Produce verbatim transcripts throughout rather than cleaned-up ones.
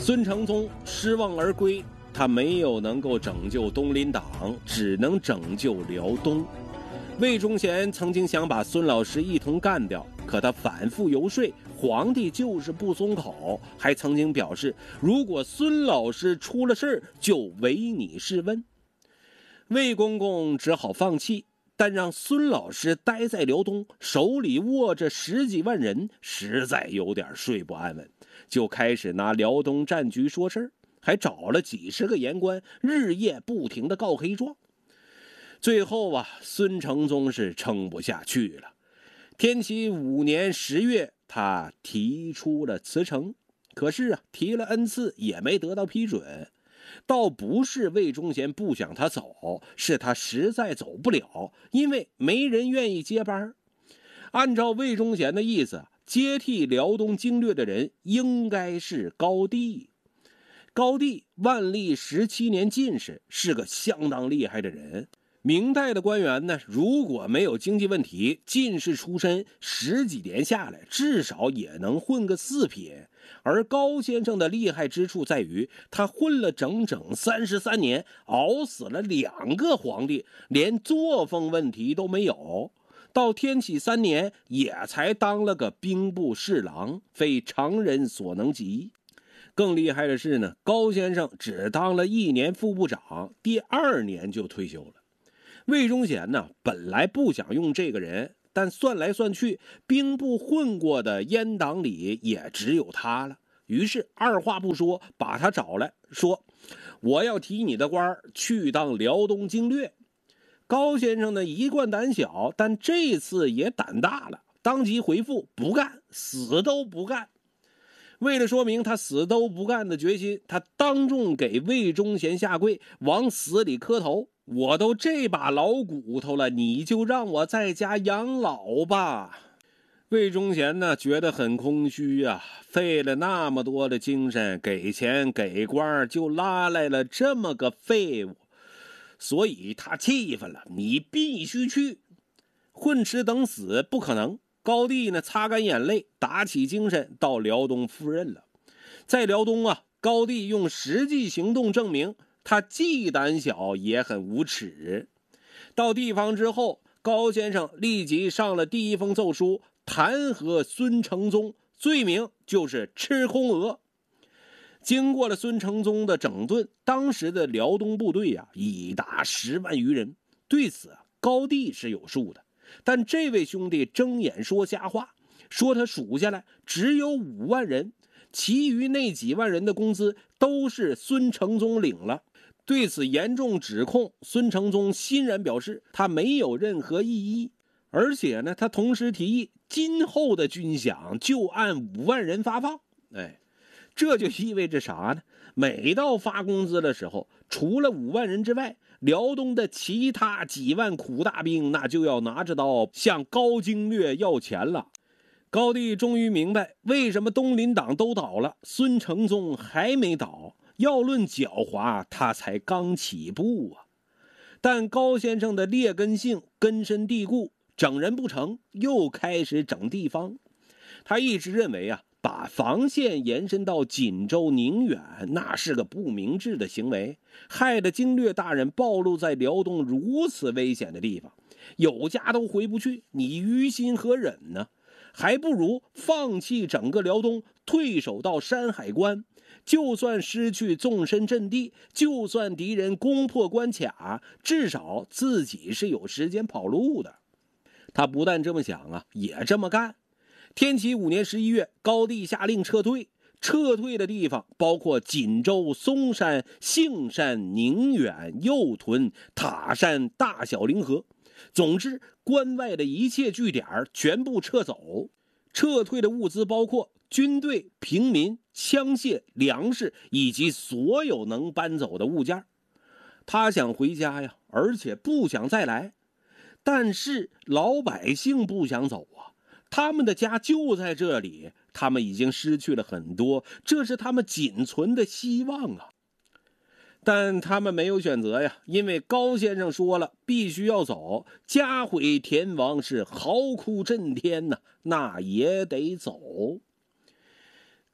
孙承宗失望而归，他没有能够拯救东林党，只能拯救辽东。魏忠贤曾经想把孙老师一同干掉，可他反复游说，皇帝就是不松口，还曾经表示，如果孙老师出了事就唯你是问。魏公公只好放弃，但让孙老师待在辽东，手里握着十几万人，实在有点睡不安稳，就开始拿辽东战局说事儿，还找了几十个言官，日夜不停地告黑状。最后啊，孙承宗是撑不下去了。天启五年十月，他提出了辞呈，可是啊，提了 N 次也没得到批准。倒不是魏忠贤不想他走，是他实在走不了，因为没人愿意接班。按照魏忠贤的意思，接替辽东经略的人应该是高帝。高帝万历十七年进士，是个相当厉害的人。明代的官员呢，如果没有经济问题，进士出身十几年下来，至少也能混个四品。而高先生的厉害之处在于，他混了整整三十三年，熬死了两个皇帝，连作风问题都没有。到天启三年，也才当了个兵部侍郎，非常人所能及。更厉害的是呢，高先生只当了一年副部长，第二年就退休了。魏忠贤呢，本来不想用这个人，但算来算去，兵部混过的阉党里也只有他了。于是二话不说，把他找来，说：“我要提你的官去当辽东经略。”高先生呢，一贯胆小，但这次也胆大了，当即回复：“不干，死都不干。”为了说明他死都不干的决心，他当众给魏忠贤下跪，往死里磕头。我都这把老骨头了，你就让我在家养老吧。魏忠贤呢，觉得很空虚啊，费了那么多的精神，给钱给官，就拉来了这么个废物，所以他气愤了，你必须去，混吃等死不可能。高帝呢，擦干眼泪，打起精神，到辽东赴任了。在辽东啊，高帝用实际行动证明他既胆小也很无耻。到地方之后，高先生立即上了第一封奏书，弹劾孙承宗，罪名就是吃空鹅。经过了孙承宗的整顿，当时的辽东部队啊，已达十万余人。对此啊，高帝是有数的，但这位兄弟睁眼说瞎话，说他数下来只有五万人，其余那几万人的工资都是孙承宗领了。对此严重指控，孙承宗欣然表示他没有任何异议，而且呢，他同时提议今后的军饷就按五万人发放。哎，这就意味着啥呢？每到发工资的时候，除了五万人之外，辽东的其他几万苦大兵那就要拿着刀向高经略要钱了。高帝终于明白为什么东林党都倒了，孙承宗还没倒。要论狡猾，他才刚起步啊！但高先生的劣根性根深蒂固，整人不成，又开始整地方。他一直认为啊，把防线延伸到锦州、宁远，那是个不明智的行为，害得经略大人暴露在辽东如此危险的地方，有家都回不去，你于心何忍呢？还不如放弃整个辽东，退守到山海关。就算失去纵深阵地，就算敌人攻破关卡，至少自己是有时间跑路的。他不但这么想啊，也这么干。天启五年十一月，高帝下令撤退，撤退的地方包括锦州、松山、杏山、宁远、右屯、塔山、大小凌河，总之关外的一切据点全部撤走。撤退的物资包括军队、平民、枪械、粮食以及所有能搬走的物件。他想回家呀，而且不想再来。但是老百姓不想走啊，他们的家就在这里，他们已经失去了很多，这是他们仅存的希望啊。但他们没有选择呀，因为高先生说了，必须要走，家毁田亡是嚎哭震天呐，那也得走。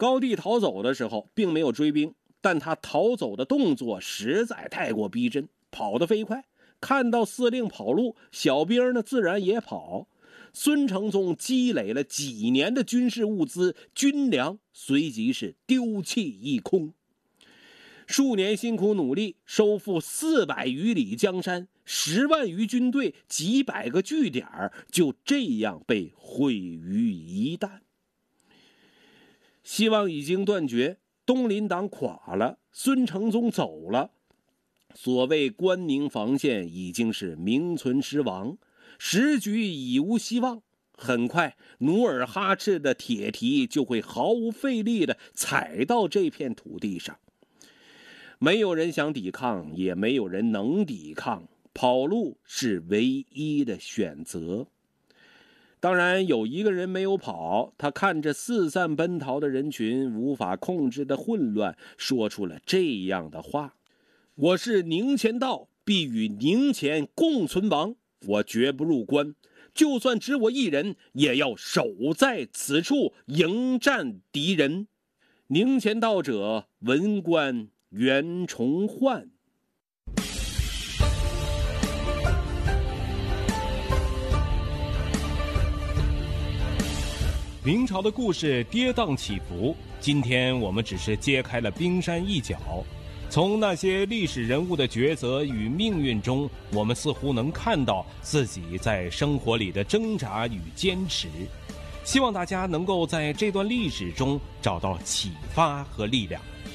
高帝逃走的时候并没有追兵，但他逃走的动作实在太过逼真，跑得飞快，看到司令跑路，小兵呢自然也跑。孙承宗积累了几年的军事物资、军粮，随即是丢弃一空。数年辛苦努力，收复四百余里江山，十万余军队，几百个据点，就这样被毁于一旦。希望已经断绝，东林党垮了，孙承宗走了，所谓关宁防线已经是名存实亡，时局已无希望。很快，努尔哈赤的铁蹄就会毫无费力地踩到这片土地上。没有人想抵抗，也没有人能抵抗，跑路是唯一的选择。当然，有一个人没有跑，他看着四散奔逃的人群，无法控制的混乱，说出了这样的话：我是宁前道，必与宁前共存亡，我绝不入关，就算只我一人，也要守在此处迎战敌人。宁前道者，文官袁崇焕。 明朝的故事跌宕起伏，今天我们只是揭开了冰山一角。从那些历史人物的抉择与命运中，我们似乎能看到自己在生活里的挣扎与坚持。希望大家能够在这段历史中找到启发和力量。